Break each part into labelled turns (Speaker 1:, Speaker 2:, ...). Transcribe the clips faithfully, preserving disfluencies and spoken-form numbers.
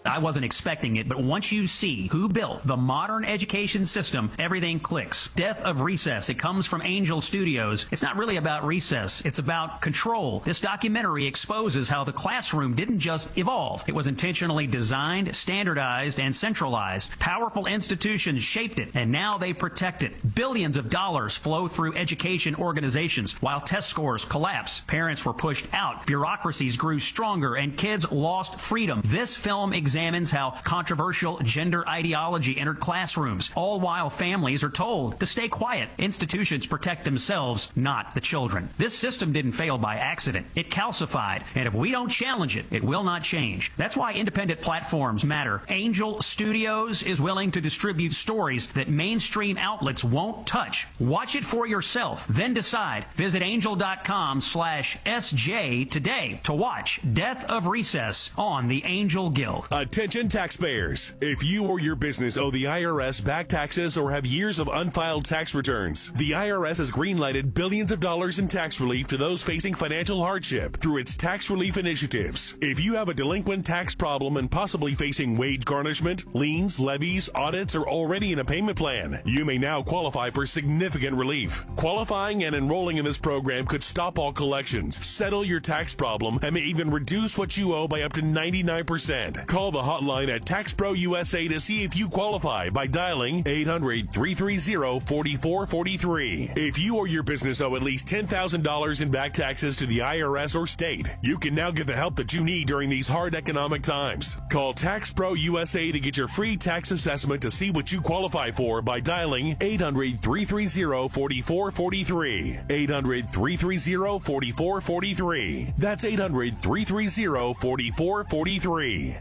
Speaker 1: I wasn't expecting it, but once you see who built the modern education system, everything clicks. Death of Recess. It comes from Angel Studios. It's not really about recess. It's about control. This documentary exposes how the classroom didn't just evolve. It was intentionally designed, standardized, and centralized. Powerful institutions shaped it, and now they protect it. Billions of dollars flow through education organizations while test scores collapse. Parents were pushed out. Bureaucracies grew stronger, and kids lost freedom. This film examines how controversial gender ideology entered classrooms, all while families are told to stay quiet. Institutions protect themselves, not the children. This system didn't fail by accident. It calcified, and if we don't challenge it, it will not change. That's why independent platforms matter. Angel Studios is willing to distribute stories that mainstream outlets won't touch. Watch it for yourself, then decide. Visit angel.com slash SJ today to watch Death of Recess on the Angel Guild.
Speaker 2: Attention taxpayers. If you or your business owe the I R S back taxes or have years of unfiled tax returns, the I R S has greenlighted billions of dollars in tax relief to those facing financial hardship through its tax relief initiatives. If you have a delinquent tax problem and possibly facing wage garnishment, liens, levies, audits, or already in a payment plan, you may now qualify for significant relief. Qualifying and enrolling in this program could stop all collections, settle your tax problem, and may even reduce what you owe by up to ninety-nine percent. Call the hotline at Tax Pro U S A to see if you qualify by dialing eight hundred, three three zero, four four four three. If you or your business owe at least ten thousand dollars in back taxes to the I R S or state, you can now get the help that you need during these hard economic times. Call Tax Pro U S A to get your free tax assessment to see what you qualify for by dialing eight hundred, three three zero, four four four three. eight hundred, three three zero, four four four three. That's eight hundred, three three zero, four four four three.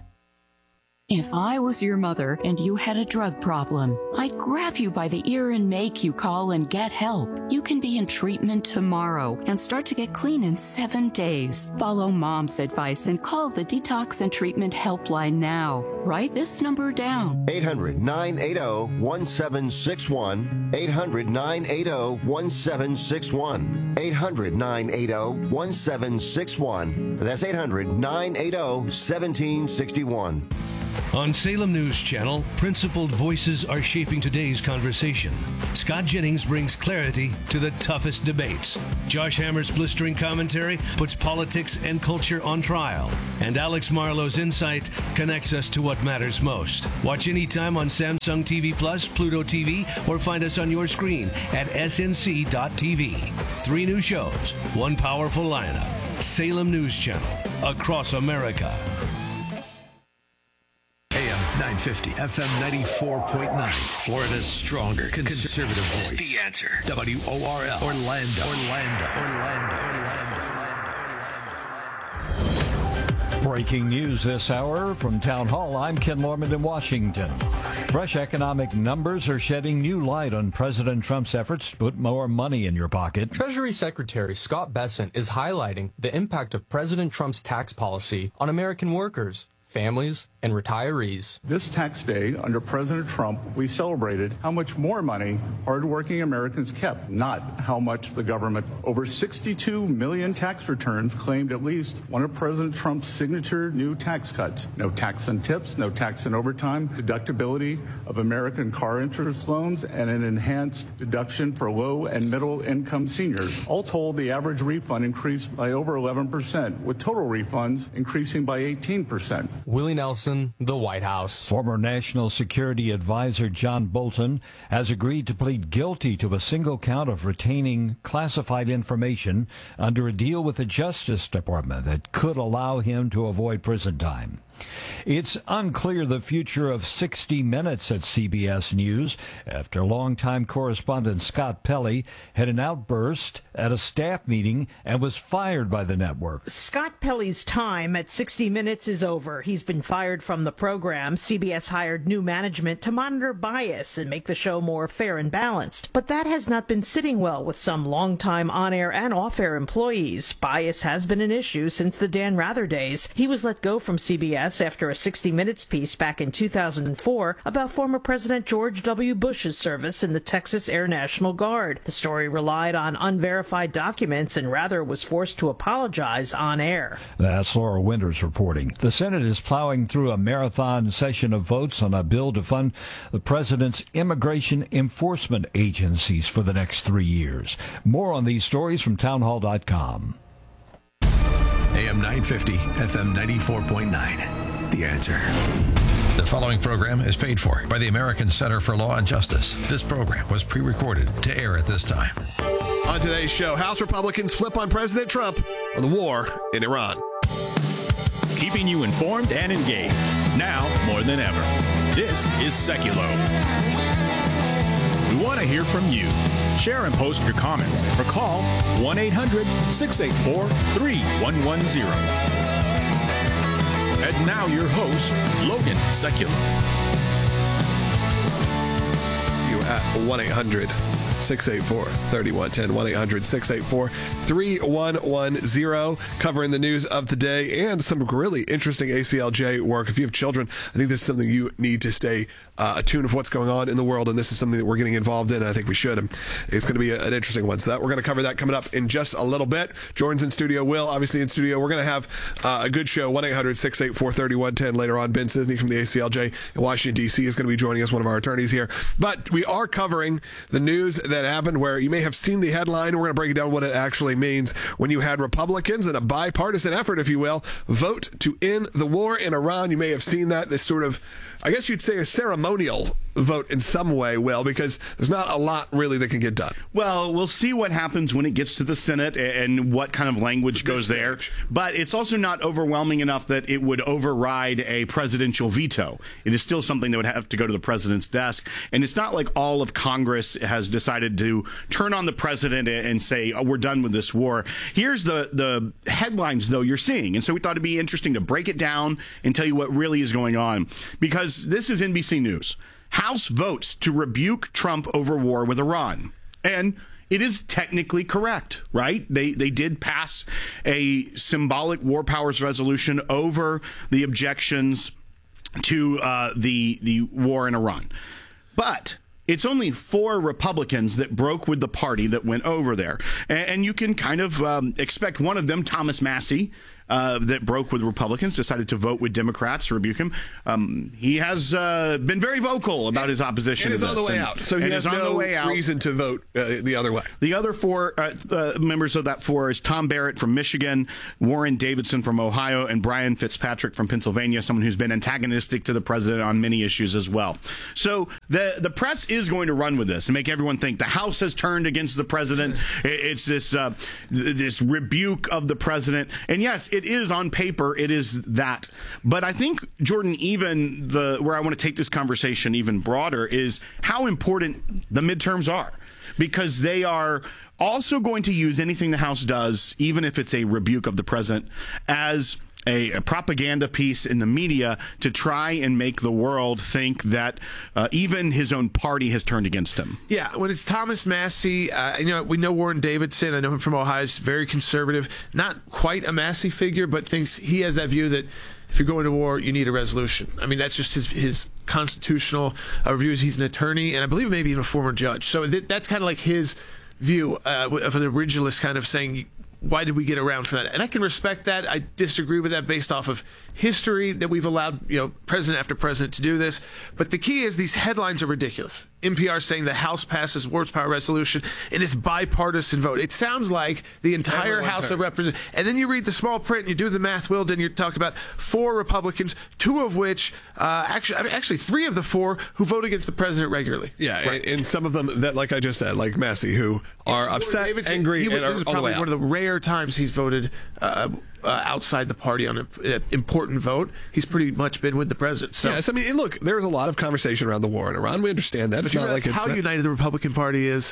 Speaker 3: If I was your mother and you had a drug problem, I'd grab you by the ear and make you call and get help. You can be in treatment tomorrow and start to get clean in seven days. Follow Mom's advice and call the Detox and Treatment Helpline now. Write this number down.
Speaker 4: eight hundred, nine eight zero, one seven six one. eight hundred, nine eight zero, one seven six one. eight hundred, nine eight zero, one seven six one. That's eight hundred, nine eight zero, one seven six one.
Speaker 5: On Salem News Channel, principled voices are shaping today's conversation. Scott Jennings brings clarity to the toughest debates. Josh Hammer's blistering commentary puts politics and culture on trial. And Alex Marlowe's insight connects us to what matters most. Watch anytime on Samsung T V Plus, Pluto T V, or find us on your screen at S N C dot T V. Three new shows, one powerful lineup. Salem News Channel, across America.
Speaker 6: nine fifty, F M ninety-four point nine, Florida's stronger conservative voice. The Answer. W O R L. Orlando. Orlando. Orlando. Orlando.
Speaker 7: Breaking news this hour from Town Hall. I'm Ken Lorman in Washington. Fresh economic numbers are shedding new light on President Trump's efforts to put more money in your pocket.
Speaker 8: Treasury Secretary Scott Bessent is highlighting the impact of President Trump's tax policy on American workers, families, and retirees.
Speaker 9: This tax day, under President Trump, we celebrated how much more money hardworking Americans kept, not how much the government. Over sixty-two million tax returns claimed at least one of President Trump's signature new tax cuts. No tax on tips, no tax on overtime, deductibility of American car interest loans, and an enhanced deduction for low and middle income seniors. All told, the average refund increased by over eleven percent, with total refunds increasing by eighteen percent.
Speaker 8: Willie Nelson, the White House.
Speaker 7: Former National Security Advisor John Bolton has agreed to plead guilty to a single count of retaining classified information under a deal with the Justice Department that could allow him to avoid prison time. It's unclear the future of sixty minutes at C B S News after longtime correspondent Scott Pelley had an outburst at a staff meeting and was fired by the network.
Speaker 10: Scott Pelley's time at sixty minutes is over. He's been fired from the program. C B S hired new management to monitor bias and make the show more fair and balanced. But that has not been sitting well with some longtime on-air and off-air employees. Bias has been an issue since the Dan Rather days. He was let go from C B S after a sixty minutes piece back in two thousand four about former President George W. Bush's service in the Texas Air National Guard. The story relied on unverified documents and Rather was forced to apologize on air.
Speaker 7: That's Laura Winters reporting. The Senate is is plowing through a marathon session of votes on a bill to fund the president's immigration enforcement agencies for the next three years. More on these stories from townhall dot com.
Speaker 6: A M nine fifty, F M ninety-four point nine. The Answer.
Speaker 11: The following program is paid for by the American Center for Law and Justice. This program was pre-recorded to air at this time.
Speaker 12: On today's show, House Republicans flip on President Trump on the war in Iran.
Speaker 13: Keeping you informed and engaged, now more than ever. This is Seculo. We want to hear from you. Share and post your comments or call one eight hundred, six eight four, three one one zero. And now your host, Logan Seculo.
Speaker 12: You at one eight hundred, six eight four, three one one zero, one eight hundred, six eight four, three one one zero, covering the news of the day and some really interesting A C L J work. If you have children, I think this is something you need to stay uh, attuned of what's going on in the world, and this is something that we're getting involved in, and I think we should. And it's going to be a, an interesting one. So that we're going to cover that coming up in just a little bit. Jordan's in studio. Will, obviously in studio. We're going to have uh, a good show, one eight hundred, six eight four, three one one zero later on. Ben Cisney from the A C L J in Washington, D C is going to be joining us, one of our attorneys here. But we are covering the news that happened where you may have seen the headline. We're going to break down what it actually means when you had Republicans in a bipartisan effort, if you will, vote to end the war in Iran. You may have seen that, this sort of, I guess you'd say, a ceremonial vote in some way, Will, because there's not a lot really that can get done.
Speaker 14: Well, we'll see what happens when it gets to the Senate and what kind of language goes there. But it's also not overwhelming enough that it would override a presidential veto. It is still something that would have to go to the president's desk. And it's not like all of Congress has decided to turn on the president and say, oh, we're done with this war. Here's the, the headlines, though, you're seeing. And so we thought it'd be interesting to break it down and tell you what really is going on. Because this is N B C News. House votes to rebuke Trump over war with Iran. And it is technically correct, right? They they did pass a symbolic war powers resolution over the objections to uh, the the war in Iran. But it's only four Republicans that broke with the party that went over there. And, and you can kind of um, expect one of them, Thomas Massie, Uh, that broke with Republicans, decided to vote with Democrats to rebuke him. Um, he has uh, been very vocal about
Speaker 12: and,
Speaker 14: his opposition
Speaker 12: and
Speaker 14: to
Speaker 12: is
Speaker 14: this.
Speaker 12: on the way
Speaker 14: and,
Speaker 12: out. So he has no reason to vote uh, the other way.
Speaker 14: The other four uh, uh, members of that four is Tom Barrett from Michigan, Warren Davidson from Ohio, and Brian Fitzpatrick from Pennsylvania, someone who's been antagonistic to the president on many issues as well. So the the press is going to run with this and make everyone think the House has turned against the president. It's this uh, this rebuke of the president. And yes, it is on paper. It is that. But I think, Jordan, even the where I want to take this conversation even broader is how important the midterms are, because they are also going to use anything the House does, even if it's a rebuke of the president, as A, a propaganda piece in the media to try and make the world think that uh, even his own party has turned against him.
Speaker 15: Yeah, when it's Thomas Massie, uh, you know, we know Warren Davidson. I know him from Ohio. He's very conservative, not quite a Massie figure, but thinks he has that view that if you're going to war, you need a resolution. I mean, that's just his his constitutional uh, views. He's an attorney, and I believe maybe even a former judge. So th- that's kind of like his view uh, of an originalist, kind of saying, why did we get around from that? And I can respect that. I disagree with that based off of history that we've allowed, you know, president after president to do this. But the key is these headlines are ridiculous. N P R saying the House passes war power resolution in its bipartisan vote. It sounds like the entire Everyone House turned. of Representatives. And then you read the small print and you do the math, Will, and you talk about four Republicans, two of which, uh, actually, I mean, actually three of the four who vote against the president regularly.
Speaker 12: Yeah,
Speaker 15: right.
Speaker 12: and, and some of them that, like I just said, like Massie, who are yeah, upset, Davidson, angry,
Speaker 15: he,
Speaker 12: and
Speaker 15: this
Speaker 12: are
Speaker 15: is
Speaker 12: all the way
Speaker 15: probably
Speaker 12: out.
Speaker 15: one of the rare times he's voted uh, uh, outside the party on an important vote. He's pretty much been with the president. So.
Speaker 12: Yes, I mean, look, there's a lot of conversation around the war in Iran. We understand that. It's not like it's
Speaker 15: how
Speaker 12: that-
Speaker 15: united the Republican Party is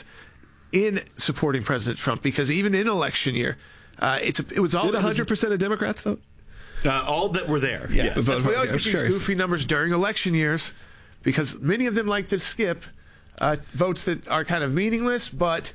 Speaker 15: in supporting President Trump, because even in election year, uh, it's a, it was all.
Speaker 12: Did one hundred percent of Democrats vote?
Speaker 14: Uh, all that were there.
Speaker 15: Yeah,
Speaker 14: yes.
Speaker 15: that's
Speaker 12: That's
Speaker 15: why we always
Speaker 12: yeah,
Speaker 15: get these
Speaker 12: curious.
Speaker 15: goofy numbers during election years, because many of them like to skip uh, votes that are kind of meaningless, but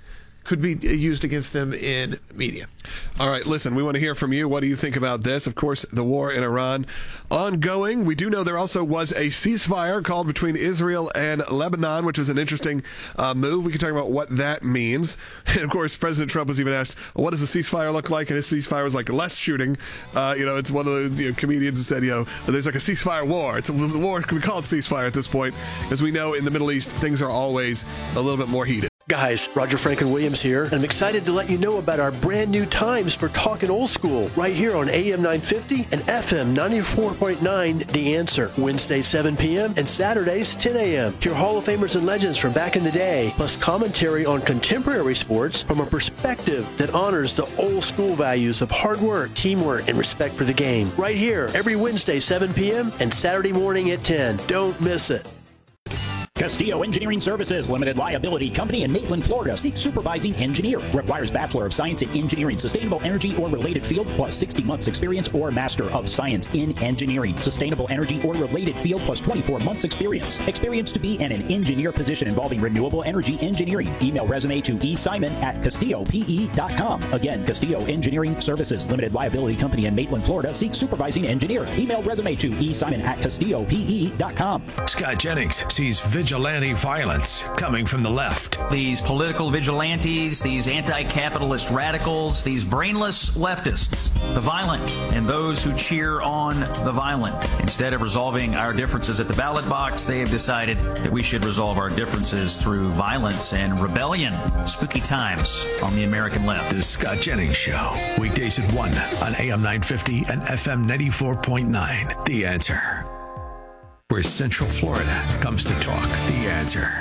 Speaker 15: could be used against them in media.
Speaker 12: All right, listen, we want to hear from you. What do you think about this? Of course, the war in Iran ongoing. We do know there also was a ceasefire called between Israel and Lebanon, which was an interesting uh, move. We can talk about what that means. And, of course, President Trump was even asked, well, what does a ceasefire look like? And his ceasefire was like less shooting. Uh, you know, it's one of the you know, comedians who said, you know, there's like a ceasefire war. It's a war can be called ceasefire at this point. As we know, in the Middle East, things are always a little bit more heated.
Speaker 16: Guys, Roger Franklin-Williams here, and I'm excited to let you know about our brand new times for Talkin' Old School right here on A M nine fifty and F M ninety-four point nine The Answer. Wednesdays seven p.m. and Saturdays ten a.m. Hear Hall of Famers and legends from back in the day, plus commentary on contemporary sports from a perspective that honors the old school values of hard work, teamwork, and respect for the game. Right here, every Wednesday seven p.m. and Saturday morning at ten. Don't miss it.
Speaker 17: Castillo Engineering Services, limited liability company in Maitland, Florida. Seek supervising engineer. Requires Bachelor of Science in Engineering, Sustainable Energy, or related field, plus sixty months experience, or Master of Science in Engineering, Sustainable Energy, or related field, plus twenty-four months experience. Experience to be in an engineer position involving renewable energy engineering. Email resume to esimon at castillo p e dot com. Again, Castillo Engineering Services, limited liability company in Maitland, Florida. Seek supervising engineer. Email resume to esimon at castillo p e dot com.
Speaker 6: Scott Jennings sees vigilante violence coming from the left.
Speaker 1: These political vigilantes, these anti-capitalist radicals, these brainless leftists, the violent, and those who cheer on the violent. Instead of resolving our differences at the ballot box, they have decided that we should resolve our differences through violence and rebellion. Spooky times on the American left.
Speaker 6: The Scott Jennings Show, weekdays at one on A M nine fifty and F M ninety-four point nine. The Answer. Where Central Florida comes to talk. The Answer.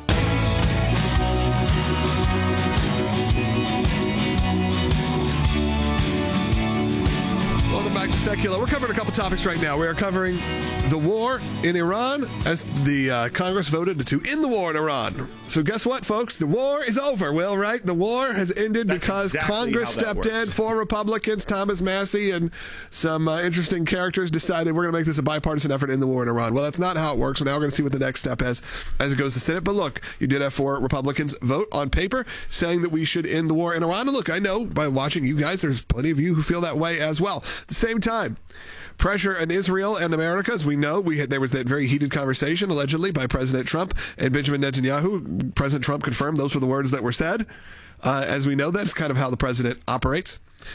Speaker 12: Welcome back to Secular. We're covering a couple topics right now. We are covering the war in Iran as the uh, Congress voted to end the war in Iran. So guess what, folks? The war is over, Will, right? The war has ended That's because exactly Congress stepped in. Four Republicans, Thomas Massey, and some uh, interesting characters decided we're going to make this a bipartisan effort in the war in Iran. Well, that's not how it works. We're now going to see what the next step is as it goes to Senate. But look, you did have four Republicans vote on paper saying that we should end the war in Iran. And look, I know by watching you guys, there's plenty of you who feel that way as well. At the same time, pressure in Israel and America, as we know, we had there was that very heated conversation allegedly by President Trump and Benjamin Netanyahu. President Trump confirmed those were the words that were said. Uh, as we know, that's kind of how the president operates.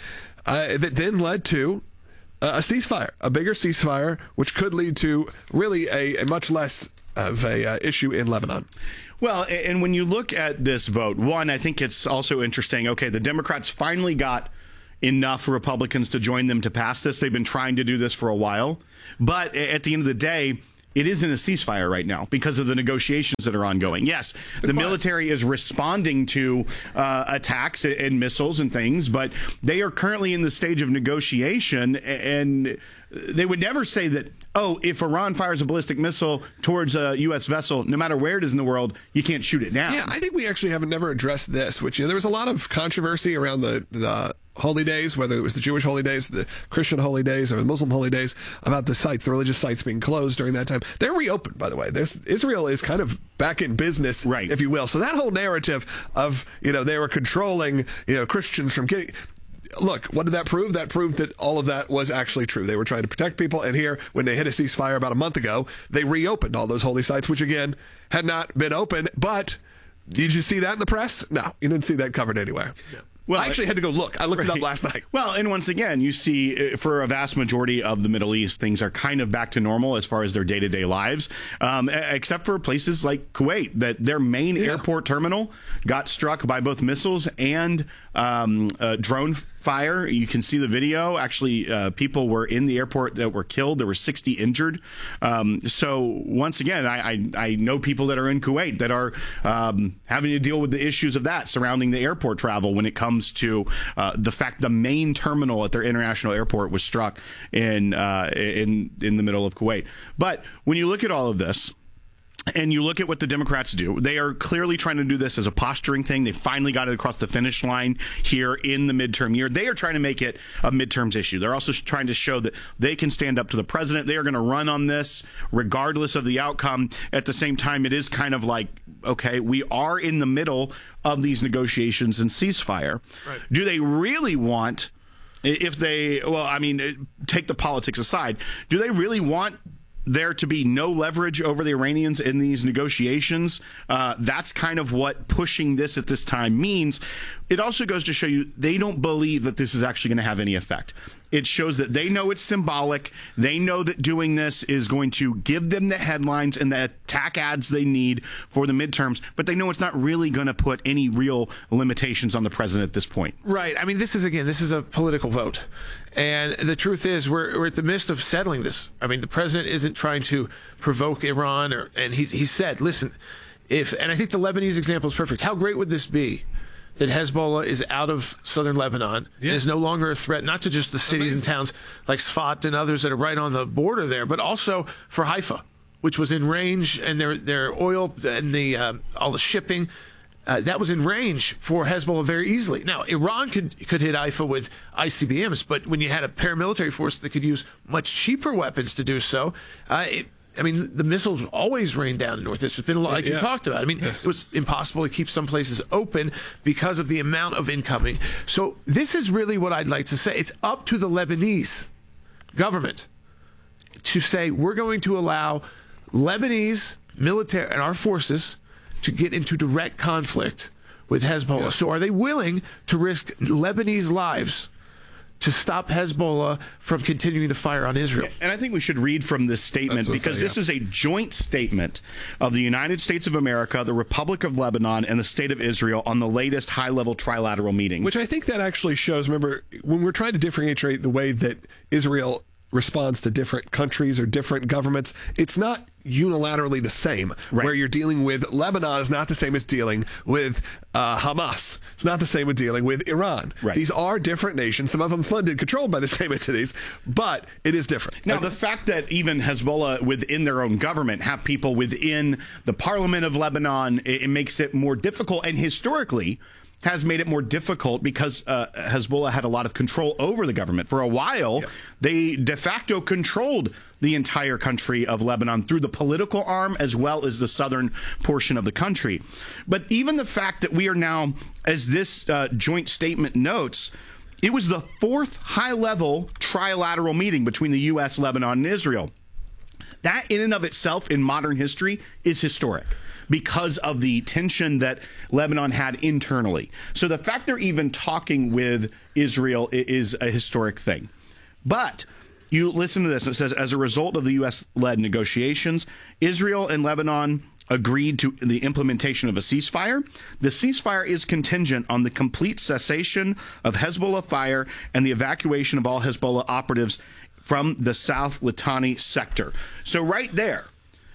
Speaker 12: Uh, that then led to a ceasefire, a bigger ceasefire, which could lead to really a, a much less of a uh, issue in Lebanon.
Speaker 14: Well, and when you look at this vote, one, I think it's also interesting. Okay, the Democrats finally got enough Republicans to join them to pass this. They've been trying to do this for a while. But at the end of the day, it isn't a ceasefire right now because of the negotiations that are ongoing. Yes, the military is responding to uh, attacks and missiles and things, but they are currently in the stage of negotiation, and they would never say that, oh, if Iran fires a ballistic missile towards a U S vessel, no matter where it is in the world, you can't shoot it down.
Speaker 12: Yeah, I think we actually haven't never addressed this, which, you know, there was a lot of controversy around the, the holy days, whether it was the Jewish holy days, the Christian holy days, or the Muslim holy days, about the sites, the religious sites being closed during that time. They're reopened, by the way. This, Israel is kind of back in business, right, if you will. So that whole narrative of, you know, they were controlling, you know, Christians from getting... Look, what did that prove? That proved that all of that was actually true. They were trying to protect people, and here, when they hit a ceasefire about a month ago, they reopened all those holy sites, which, again, had not been open. But did you see that in the press? No, you didn't see that covered anywhere. Yeah. Well, I actually had to go look. I looked right. it up last night.
Speaker 14: Well, and once again, you see, for a vast majority of the Middle East, things are kind of back to normal as far as their day-to-day lives, um, except for places like Kuwait, that their main yeah. airport terminal got struck by both missiles and um, uh, drone fire. You can see the video. Actually, uh, people were in the airport that were killed. There were sixty injured. Um, so once again, I, I, I know people that are in Kuwait that are um, having to deal with the issues of that surrounding the airport travel when it comes to uh, the fact the main terminal at their international airport was struck in uh, in in the middle of Kuwait. But when you look at all of this, and you look at what the Democrats do, they are clearly trying to do this as a posturing thing. They finally got it across the finish line here in the midterm year. They are trying to make it a midterms issue. They're also trying to show that they can stand up to the president. They are going to run on this regardless of the outcome. At the same time, it is kind of like, okay, we are in the middle of these negotiations and ceasefire. Right. Do they really want, if they, well, I mean, take the politics aside, do they really want there to be no leverage over the Iranians in these negotiations? Uh, that's kind of what pushing this at this time means. It also goes to show you they don't believe that this is actually going to have any effect. It shows that they know it's symbolic. They know that doing this is going to give them the headlines and the attack ads they need for the midterms, but they know it's not really going to put any real limitations on the president at this point.
Speaker 15: Right. I mean, this is, again, this is a political vote. And the truth is, we're, we're at the midst of settling this. I mean, the president isn't trying to provoke Iran, or, and he, he said, listen, if, and I think the Lebanese example is perfect. How great would this be that Hezbollah is out of southern Lebanon yeah. and is no longer a threat, not to just the cities Amazing. and towns like Sfat and others that are right on the border there, but also for Haifa, which was in range, and their their oil and the uh, all the shipping. Uh, that was in range for Hezbollah very easily. Now, Iran could could hit Haifa with I C B Ms, but when you had a paramilitary force that could use much cheaper weapons to do so, uh, it, I mean, the missiles always rain down in North Israel. It's been a lot, like yeah. you talked about. I mean, it was impossible to keep some places open because of the amount of incoming. So this is really what I'd like to say. It's up to the Lebanese government to say, we're going to allow Lebanese military and our forces to get into direct conflict with Hezbollah. Yeah. So are they willing to risk Lebanese lives to stop Hezbollah from continuing to fire on Israel?
Speaker 14: And I think we should read from this statement, because say, yeah. this is a joint statement of the United States of America, the Republic of Lebanon, and the State of Israel on the latest high-level trilateral meeting.
Speaker 12: Which I think that actually shows, remember, when we're trying to differentiate the way that Israel responds to different countries or different governments, it's not unilaterally the same. Right. Where you're dealing with Lebanon is not the same as dealing with uh, Hamas. It's not the same as dealing with Iran.
Speaker 14: Right.
Speaker 12: These are different nations, some of them funded, controlled by the same entities, but it is different.
Speaker 14: Now, the fact that even Hezbollah within their own government have people within the parliament of Lebanon, it, it makes it more difficult, and historically has made it more difficult because uh, Hezbollah had a lot of control over the government. For a while, yeah. they de facto controlled the entire country of Lebanon through the political arm as well as the southern portion of the country. But even the fact that we are now, as this uh, joint statement notes, it was the fourth high-level trilateral meeting between the U S, Lebanon, and Israel. That in and of itself in modern history is historic, because of the tension that Lebanon had internally. So the fact they're even talking with Israel is a historic thing. But you listen to this. It says, as a result of the U S-led negotiations, Israel and Lebanon agreed to the implementation of a ceasefire. The ceasefire is contingent on the complete cessation of Hezbollah fire and the evacuation of all Hezbollah operatives from the South Litani sector. So right there,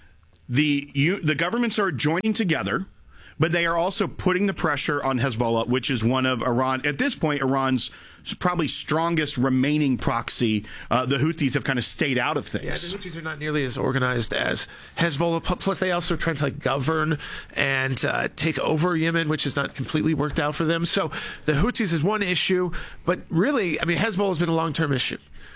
Speaker 14: The you, the governments are joining together, but they are also putting the pressure on Hezbollah, which is one of Iran, at this point, Iran's probably strongest remaining proxy. Uh, the Houthis have kind of stayed out of things.
Speaker 15: Yeah, the Houthis are not nearly as organized as Hezbollah. Plus, they also are trying to like govern and uh, take over Yemen, which has not completely worked out for them. So the Houthis is one issue, but really, I mean, Hezbollah has been a long-term issue.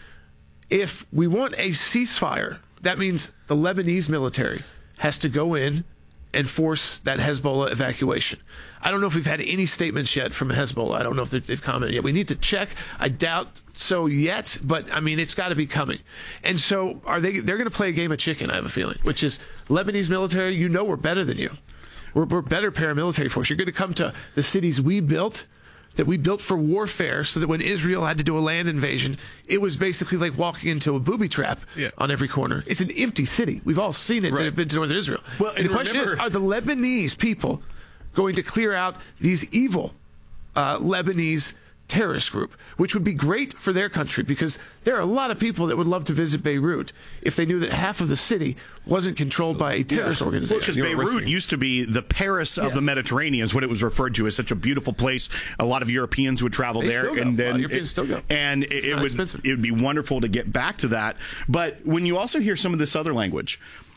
Speaker 15: If we want a ceasefire, that means the Lebanese military has to go in and force that Hezbollah evacuation. I don't know if we've had any statements yet from Hezbollah. I don't know if they've commented yet. We need to check. I doubt so yet, but I mean, it's got to be coming. And so are they, they're going to play a game of chicken, I have a feeling, which is Lebanese military, you know we're better than you. We're, we're better paramilitary force. You're going to come to the cities we built, that we built for warfare, so that when Israel had to do a land invasion, it was basically like walking into a booby trap yeah. on every corner. It's an empty city. We've all seen it right. that have been to northern Israel. Well, and, and the question remember, is, are the Lebanese people going to clear out these evil uh, Lebanese terrorist group, which would be great for their country, because there are a lot of people that would love to visit Beirut if they knew that half of the city wasn't controlled by a terrorist yeah. organization.
Speaker 14: Because well, Beirut used to be the Paris of yes. the Mediterranean, is what it was referred to as. Such a beautiful place. A lot of Europeans would travel
Speaker 15: they
Speaker 14: there,
Speaker 15: and
Speaker 14: then
Speaker 15: Europeans
Speaker 14: it,
Speaker 15: still go.
Speaker 14: And it, it would expensive. It would be wonderful to get back to that. But when you also hear some of this other language,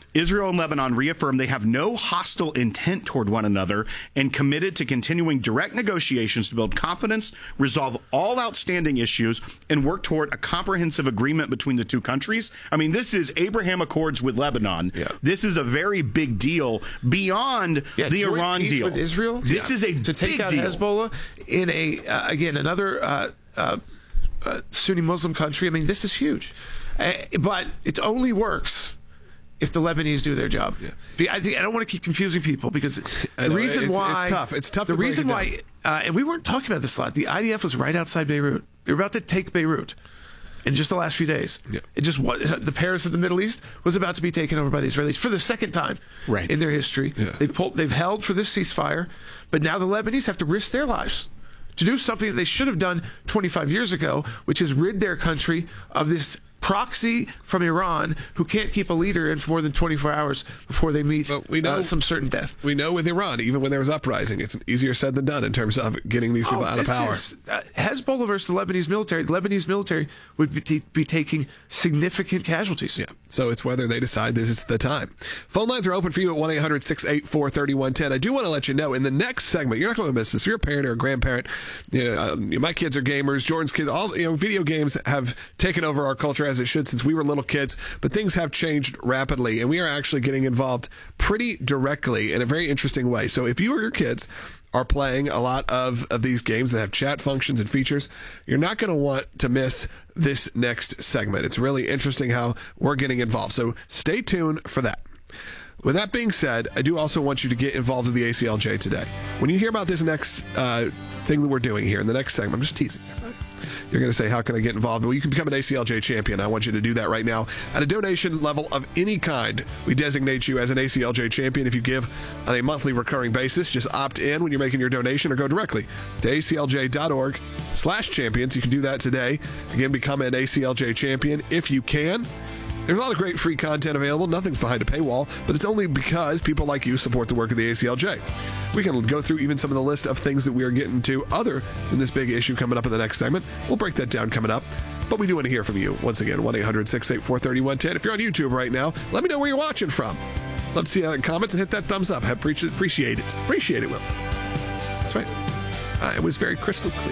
Speaker 14: Israel and Lebanon reaffirmed they have no hostile intent toward one another and committed to continuing direct negotiations to build confidence, resolve all outstanding issues, and work toward a comprehensive agreement between the two countries. I mean, this is Abraham Accords with Lebanon. Yeah. This is a very big deal beyond
Speaker 15: yeah,
Speaker 14: the Iran
Speaker 15: peace
Speaker 14: deal.
Speaker 15: With Israel?
Speaker 14: This
Speaker 15: yeah.
Speaker 14: is a
Speaker 15: to take
Speaker 14: big
Speaker 15: out
Speaker 14: deal.
Speaker 15: Hezbollah in a, uh, again, another uh, uh, uh, Sunni Muslim country. I mean, this is huge. Uh, but it only works if the Lebanese do their job. Yeah. I, think, I don't want to keep confusing people because the
Speaker 12: know,
Speaker 15: reason
Speaker 12: it's,
Speaker 15: why
Speaker 12: it's tough. It's tough.
Speaker 15: The
Speaker 12: to break
Speaker 15: reason
Speaker 12: it
Speaker 15: why, uh, and we weren't talking about this a lot. The I D F was right outside Beirut. They were about to take Beirut in just the last few days. Yeah. It just what the Paris of the Middle East was about to be taken over by the Israelis for the second time
Speaker 14: right.
Speaker 15: in their history.
Speaker 12: Yeah.
Speaker 15: They've pulled, they've held for this ceasefire, but now the Lebanese have to risk their lives to do something that they should have done twenty-five years ago, which is rid their country of this proxy from Iran who can't keep a leader in for more than twenty-four hours before they meet well, we know, uh, some certain death.
Speaker 12: We know with Iran, even when there was uprising, it's easier said than done in terms of getting these people
Speaker 15: oh,
Speaker 12: out of power.
Speaker 15: Is, uh, Hezbollah versus the Lebanese military. The Lebanese military would be, t- be taking significant casualties.
Speaker 12: Yeah, so it's whether they decide this is the time. Phone lines are open for you at one eight hundred six eight four three one one zero. I do want to let you know, in the next segment, you're not going to miss this. If you're a parent or a grandparent, you know, um, my kids are gamers, Jordan's kids, all you know, video games have taken over our culture as it should since we were little kids, but things have changed rapidly, and we are actually getting involved pretty directly in a very interesting way. So if you or your kids are playing a lot of, of these games that have chat functions and features, you're not going to want to miss this next segment. It's really interesting how we're getting involved. So stay tuned for that. With that being said, I do also want you to get involved with the A C L J today. When you hear about this next uh, thing that we're doing here in the next segment, I'm just teasing you. You're going to say, how can I get involved? Well, you can become an A C L J champion. I want you to do that right now. At a donation level of any kind, we designate you as an A C L J champion. If you give on a monthly recurring basis, just opt in when you're making your donation or go directly to A C L J dot org slash champions. You can do that today. Again, become an A C L J champion if you can. There's a lot of great free content available. Nothing's behind a paywall, but it's only because people like you support the work of the A C L J. We can go through even some of the list of things that we are getting to other than this big issue coming up in the next segment. We'll break that down coming up. But we do want to hear from you. Once again, one eight hundred six eight four three one one zero. If you're on YouTube right now, let me know where you're watching from. Love to see you in the comments and hit that thumbs up. I appreciate it. Appreciate it, Will. That's right. Uh, it was very crystal clear.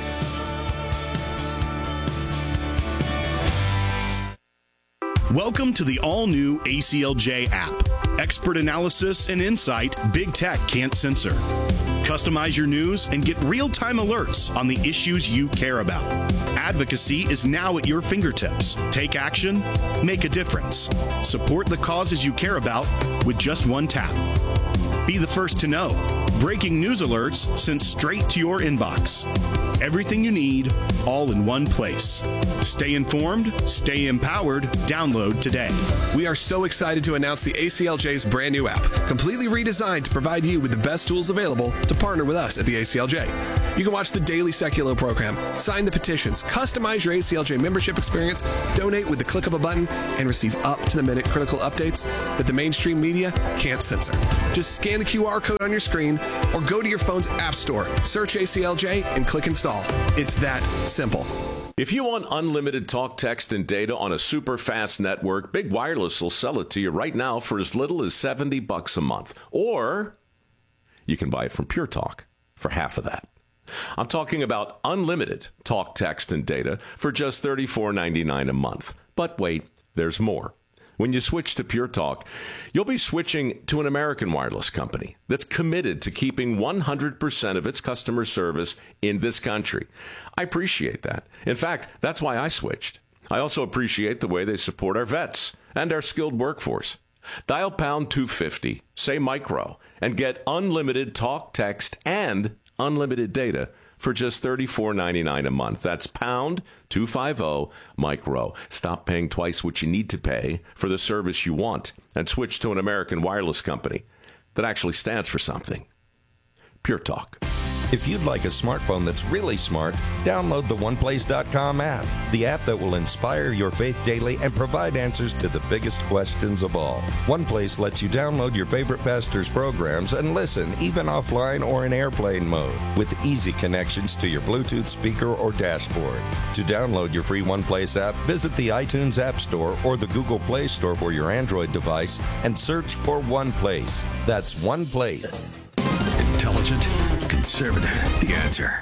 Speaker 14: Welcome to the all-new A C L J app. Expert analysis and insight big tech can't censor. Customize your news and get real-time alerts on the issues you care about. Advocacy is now at your fingertips. Take action, make a difference. Support the causes you care about with just one tap. Be the first to know. Breaking news alerts sent straight to your inbox. Everything you need, all in one place. Stay informed, stay empowered. Download today.
Speaker 12: We are so excited to announce the A C L J's brand new app, completely redesigned to provide you with the best tools available to partner with us at the A C L J. You can watch the daily Seculo program, sign the petitions, customize your A C L J membership experience, donate with the click of a button, and receive up-to-the-minute critical updates that the mainstream media can't censor. Just scan the Q R code on your screen or go to your phone's app store, search A C L J, and click install. It's that simple.
Speaker 18: If you want unlimited talk, text, and data on a super fast network, Big Wireless will sell it to you right now for as little as seventy bucks a month. Or you can buy it from Pure Talk for half of that. I'm talking about unlimited talk, text, and data for just thirty-four ninety-nine a month. But wait, there's more. When you switch to Pure Talk, you'll be switching to an American wireless company that's committed to keeping one hundred percent of its customer service in this country. I appreciate that. In fact, that's why I switched. I also appreciate the way they support our vets and our skilled workforce. Dial pound two fifty, say micro, and get unlimited talk, text, and unlimited data for just thirty-four ninety-nine a month. That's pound two fifty micro. Stop paying twice what you need to pay for the service you want and switch to an American wireless company that actually stands for something. Pure Talk.
Speaker 19: If you'd like a smartphone that's really smart, download the one place dot com app, the app that will inspire your faith daily and provide answers to the biggest questions of all. OnePlace lets you download your favorite pastor's programs and listen, even offline or in airplane mode, with easy connections to your Bluetooth speaker or dashboard. To download your free OnePlace app, visit the iTunes App Store or the Google Play Store for your Android device and search for OnePlace. That's OnePlace.
Speaker 6: Intelligent, conservative, the answer.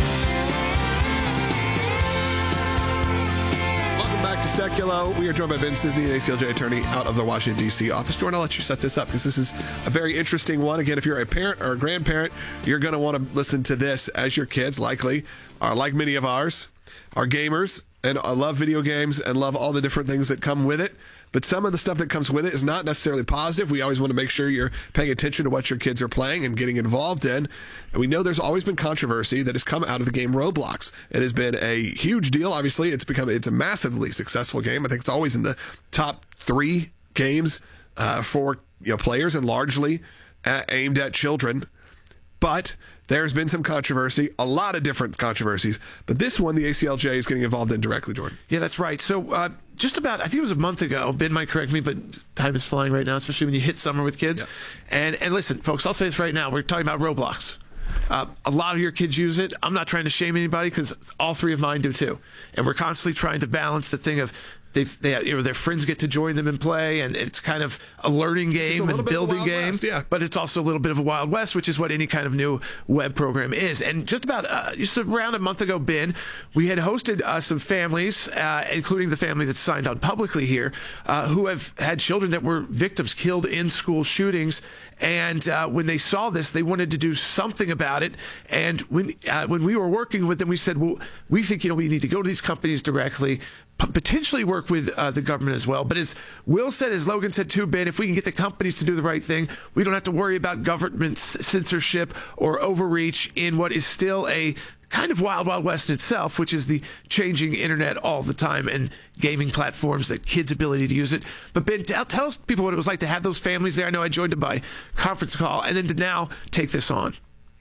Speaker 12: Welcome back to Seculo. We are joined by Ben Cisney, an A C L J attorney out of the Washington, D C office. Jordan, I'll let you set this up because this is a very interesting one. Again, if you're a parent or a grandparent, you're going to want to listen to this as your kids likely are, like many of ours, are gamers and love video games and love all the different things that come with it. But some of the stuff that comes with it is not necessarily positive. We always want to make sure you're paying attention to what your kids are playing and getting involved in. And we know there's always been controversy that has come out of the game Roblox. It has been a huge deal. Obviously, it's become it's a massively successful game. I think it's always in the top three games uh, for you know players and largely uh, aimed at children. But there's been some controversy, a lot of different controversies. But this one, the A C L J is getting involved in directly, Jordan.
Speaker 15: Yeah, that's right. So uh, just about, I think it was a month ago, Ben might correct me, but time is flying right now, especially when you hit summer with kids. Yeah. And, and listen, folks, I'll say this right now. We're talking about Roblox. Uh, a lot of your kids use it. I'm not trying to shame anybody because all three of mine do too. And we're constantly trying to balance the thing of They've, they, you know, their friends get to join them and play, and it's kind of a learning game and building game. West, yeah. But it's also a little bit of a Wild West, which is what any kind of new web program is. And just about uh, just around a month ago, Ben, we had hosted uh, some families, uh, including the family that's signed on publicly here, uh, who have had children that were victims killed in school shootings. And uh, when they saw this, they wanted to do something about it. And when uh, when we were working with them, we said, well, we think you know we need to go to these companies directly, p- potentially work with uh, the government as well. But as Will said, as Logan said too, Ben, if we can get the companies to do the right thing, we don't have to worry about government censorship or overreach in what is still a kind of wild, wild west in itself, which is the changing internet all the time and gaming platforms, the kids' ability to use it. But Ben, tell, tell us people what it was like to have those families there. I know I joined them by conference call, and then to now take this on.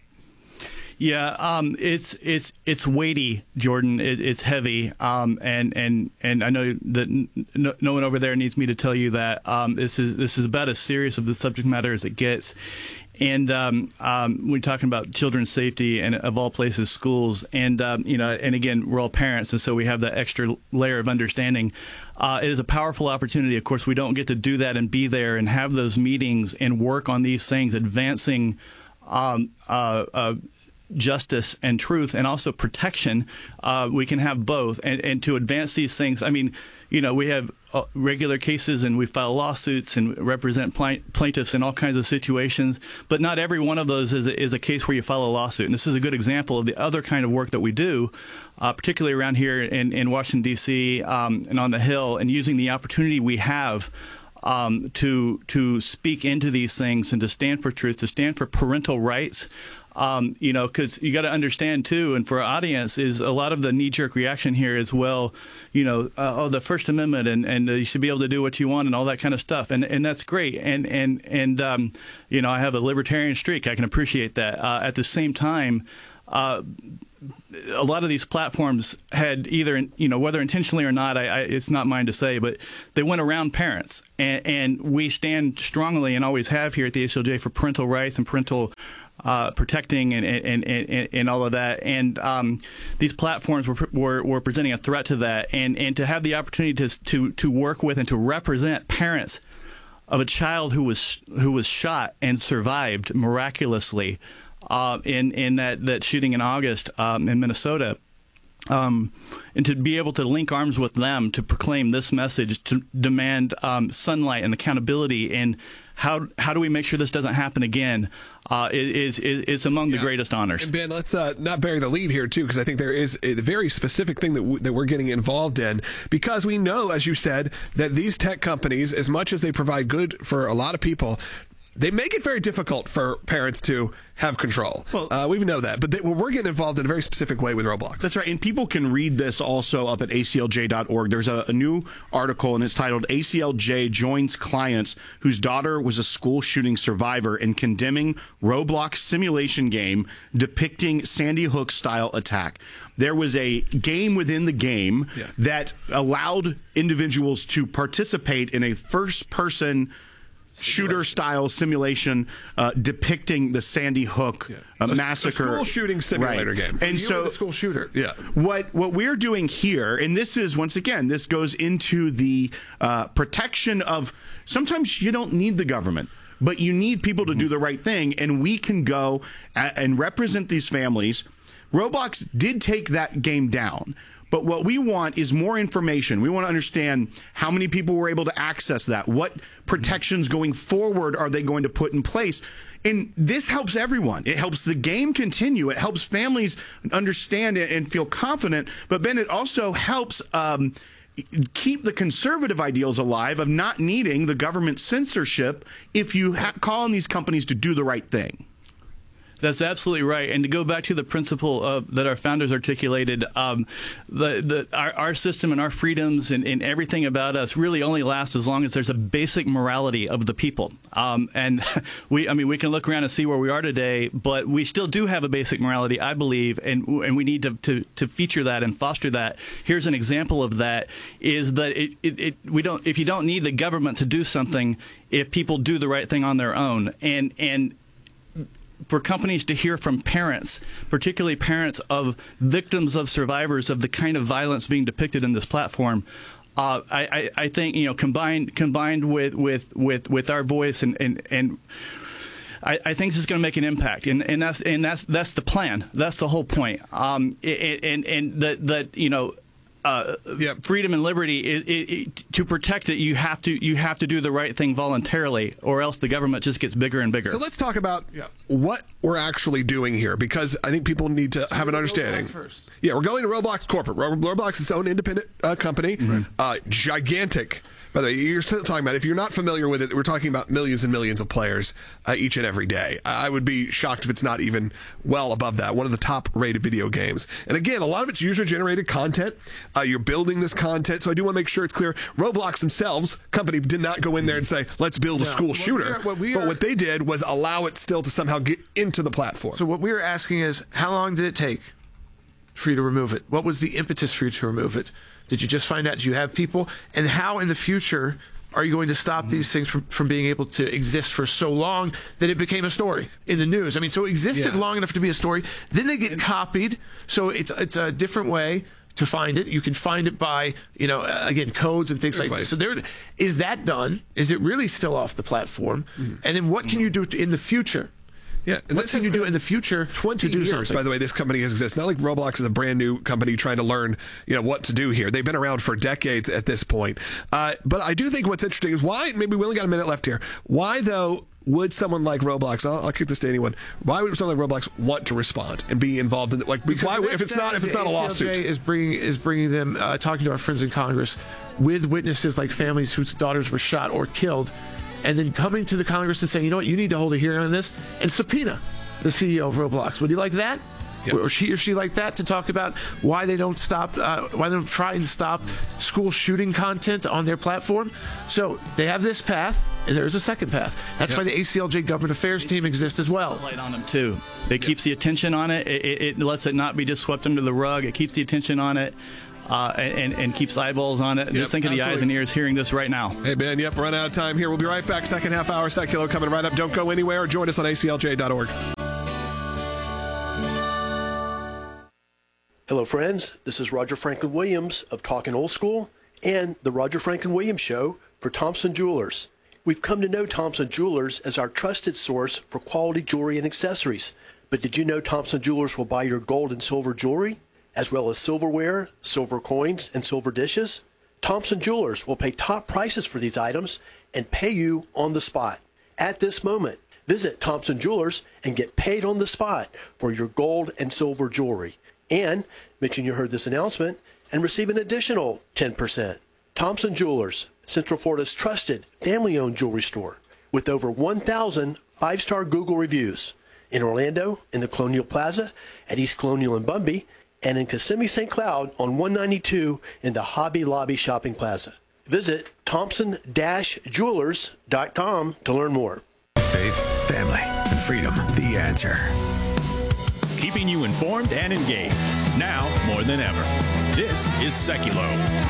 Speaker 20: Yeah, um, it's it's it's weighty, Jordan. It, it's heavy, um, and and and I know that no, no one over there needs me to tell you that um, this is this is about as serious of the subject matter as it gets. And um, um, we're talking about children's safety and, of all places, schools. And, um, you know, and again, we're all parents, and so we have that extra layer of understanding. Uh, it is a powerful opportunity. Of course, we don't get to do that and be there and have those meetings and work on these things, advancing um, uh, uh, justice and truth and also protection. Uh, we can have both. And, and to advance these things, I mean, you know, we have uh, regular cases and we file lawsuits and represent pl- plaintiffs in all kinds of situations. But not every one of those is a, is a case where you file a lawsuit. And this is a good example of the other kind of work that we do, uh, particularly around here in, in Washington, D C um, and on the Hill, and using the opportunity we have um, to to speak into these things and to stand for truth, to stand for parental rights. Um, you know, because you got to understand, too, and for our audience, is a lot of the knee-jerk reaction here is, well, you know, uh, oh, the First Amendment and, and uh, you should be able to do what you want and all that kind of stuff. And and that's great. And, and, and um, you know, I have a libertarian streak. I can appreciate that. Uh, at the same time, uh, a lot of these platforms had either, you know, whether intentionally or not, I, I, it's not mine to say, but they went around parents. And, and we stand strongly and always have here at the A C L J for parental rights and parental Uh, protecting and, and, and, and all of that. And um, these platforms were, were were presenting a threat to that. And, and to have the opportunity to, to to work with and to represent parents of a child who was who was shot and survived miraculously uh, in in that, that shooting in August um, in Minnesota. Um, and to be able to link arms with them to proclaim this message, to demand um, sunlight and accountability, and how how do we make sure this doesn't happen again, uh, is, is is among yeah. the greatest honors.
Speaker 12: And Ben, let's uh, not bury the lead here, too, because I think there is a very specific thing that, w- that we're getting involved in, because we know, as you said, that these tech companies, as much as they provide good for a lot of people, they make it very difficult for parents to have control. Well, uh, we know that, but they, well, we're getting involved in a very specific way with Roblox.
Speaker 14: That's right, and people can read this also up at A C L J dot org. There's a, a new article, and it's titled A C L J Joins Clients Whose Daughter Was a School Shooting Survivor in Condemning Roblox Simulation Game Depicting Sandy Hook-Style Attack. There was a game within the game yeah. that allowed individuals to participate in a first-person shooter-style simulation uh, depicting the Sandy Hook yeah. uh,
Speaker 12: a,
Speaker 14: massacre.
Speaker 12: A school shooting simulator
Speaker 14: right.
Speaker 12: game.
Speaker 14: And
Speaker 15: you
Speaker 14: so,
Speaker 15: were the school shooter.
Speaker 12: Yeah.
Speaker 14: What what we're doing here, and this is once again, this goes into the uh, protection of. Sometimes you don't need the government, but you need people to do the right thing, and we can go a- and represent these families. Roblox did take that game down. But what we want is more information. We want to understand how many people were able to access that. What protections going forward are they going to put in place? And this helps everyone. It helps the game continue. It helps families understand it and feel confident. But, Ben, it also helps um, keep the conservative ideals alive of not needing the government censorship if you ha- call on these companies to do the right thing.
Speaker 20: That's absolutely right. And to go back to the principle of, that our founders articulated, um, the, the, our, our system and our freedoms and, and everything about us really only lasts as long as there's a basic morality of the people. Um, and we, I mean, we can look around and see where we are today, but we still do have a basic morality, I believe, and and we need to, to, to feature that and foster that. Here's an example of that: is that it, it, it we don't if you don't need the government to do something, if people do the right thing on their own, and and. for companies to hear from parents, particularly parents of victims of survivors of the kind of violence being depicted in this platform, uh, I, I, I think, you know, combined combined with with, with, with our voice and and, and I, I think this is going to make an impact, and, and that's and that's that's the plan. That's the whole point. Um, and and that that you know. Uh, yep. Freedom and liberty is, it, it, to protect it. You have to you have to do the right thing voluntarily, or else the government just gets bigger and bigger.
Speaker 12: So let's talk about yeah. what we're actually doing here, because I think people need to have an understanding.
Speaker 15: First.
Speaker 12: Yeah, we're going to Roblox Corporate. Roblox is its own independent uh, company, mm-hmm. uh, gigantic. By the way, you're still talking about, if you're not familiar with it, we're talking about millions and millions of players uh, each and every day. I would be shocked if it's not even well above that. One of the top rated video games. And again, a lot of it's user generated content. Uh, you're building this content. So I do want to make sure it's clear. Roblox themselves, company, did not go in there and say, let's build a no, school shooter. We are, what we are, but what they did was allow it still to somehow get into the platform.
Speaker 15: So what we were asking is, how long did it take for you to remove it? What was the impetus for you to remove it? Did you just find out? Do you have people? And how in the future are you going to stop these things from, from being able to exist for so long that it became a story in the news? I mean, so it existed yeah. long enough to be a story. Then they get copied. So it's it's a different way to find it. You can find it by, you know, again, codes and things like that. So there, is that done? Is it really still off the platform? Mm. And then what can you do in the future?
Speaker 12: Yeah, and
Speaker 15: what can you do in the future?
Speaker 12: Twenty
Speaker 15: to do
Speaker 12: years,
Speaker 15: something?
Speaker 12: by the way, this company has existed. Not like Roblox is a brand new company trying to learn, you know, what to do here. They've been around for decades at this point. Uh, but I do think what's interesting is why. Maybe we only got a minute left here. Why though would someone like Roblox? I'll, I'll kick this to anyone. Why would someone like Roblox want to respond and be involved in it? Like, why, if it's not if it's not a lawsuit?
Speaker 15: A C L J is bringing is bringing them uh, talking to our friends in Congress with witnesses like families whose daughters were shot or killed, and then coming to the Congress and saying, you know what, you need to hold a hearing on this and subpoena the C E O of Roblox. Would you like that? Yep. Or she or she like that to talk about why they don't stop, uh, why they don't try and stop school shooting content on their platform? So they have this path, and there's a second path. That's yep. why the A C L J Government Affairs team exists as well.
Speaker 20: Light on them too. It yep. keeps the attention on it. It, it. it lets it not be just swept under the rug. It keeps the attention on it. Uh, and, and keeps eyeballs on it. Yep, just think of absolutely. The eyes and ears hearing this right now.
Speaker 12: Hey, Ben, yep, run out of time here. We'll be right back. Second half hour, Secular coming right up. Don't go anywhere. Join us on A C L J dot org.
Speaker 16: Hello, friends. This is Roger Franklin Williams of Talking Old School and the Roger Franklin Williams Show for Thompson Jewelers. We've come to know Thompson Jewelers as our trusted source for quality jewelry and accessories. But did you know Thompson Jewelers will buy your gold and silver jewelry, as well as silverware, silver coins, and silver dishes? Thompson Jewelers will pay top prices for these items and pay you on the spot. At this moment, visit Thompson Jewelers and get paid on the spot for your gold and silver jewelry. And mention you heard this announcement and receive an additional ten percent. Thompson Jewelers, Central Florida's trusted family-owned jewelry store. with over one thousand five-star Google reviews. In Orlando, in the Colonial Plaza, at East Colonial and Bumby, and in Kissimmee Saint Cloud on one ninety-two in the Hobby Lobby Shopping Plaza. Visit Thompson Jewelers dot com to learn more.
Speaker 6: Faith, family, and freedom. The answer.
Speaker 13: Keeping you informed and engaged. Now more than ever. This is Seculo.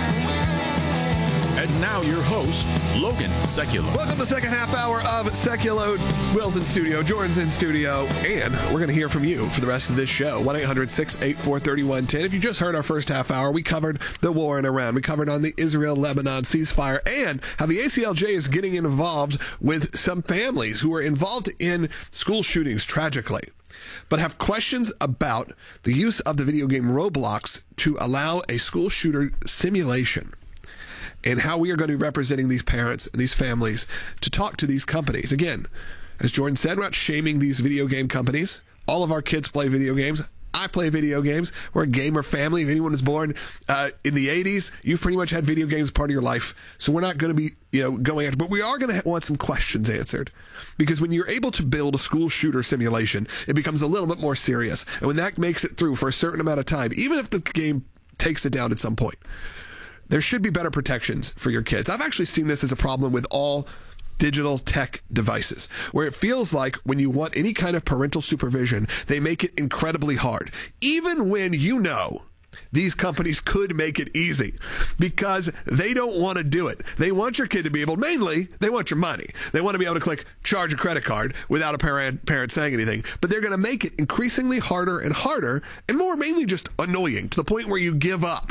Speaker 13: And now your host, Logan Seculo.
Speaker 12: Welcome to the second half hour of Seculo. Will's in studio, Jordan's in studio, and we're going to hear from you for the rest of this show. one eight hundred six eight four three one one zero. If you just heard our first half hour, we covered the war in Iran. We covered on the Israel-Lebanon ceasefire and how the A C L J is getting involved with some families who are involved in school shootings, tragically, but have questions about the use of the video game Roblox to allow a school shooter simulation, and how we are going to be representing these parents and these families to talk to these companies. Again, as Jordan said, we're not shaming these video game companies. All of our kids play video games. I play video games. We're a gamer family. If anyone was born uh, in the eighties, you've pretty much had video games part of your life. So we're not going to be, you know, going after, but we are going to want some questions answered. Because when you're able to build a school shooter simulation, it becomes a little bit more serious. And when that makes it through for a certain amount of time, even if the game takes it down at some point, there should be better protections for your kids. I've actually seen this as a problem with all digital tech devices, where it feels like when you want any kind of parental supervision, they make it incredibly hard. Even when you know these companies could make it easy, because they don't want to do it. They want your kid to be able, mainly, they want your money. They want to be able to click charge a credit card without a parent, parent saying anything. But they're going to make it increasingly harder and harder, and more mainly just annoying, to the point where you give up.